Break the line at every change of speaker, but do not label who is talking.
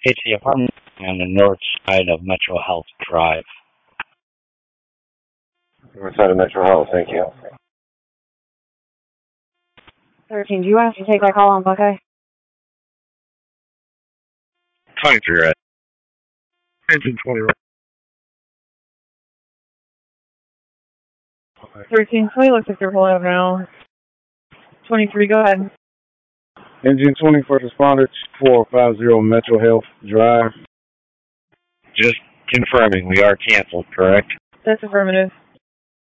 It's the apartment on the north side of Metro Health Drive.
North side of Metro Health, thank you.
13, do you want us to take that call on Buckeye?
23, right? Engine 20, right?
13, 20 looks like they're pulling up now. 23, go ahead.
Engine 20, first responder, 450 Metro Health Drive.
Just confirming, we are canceled, correct?
That's affirmative.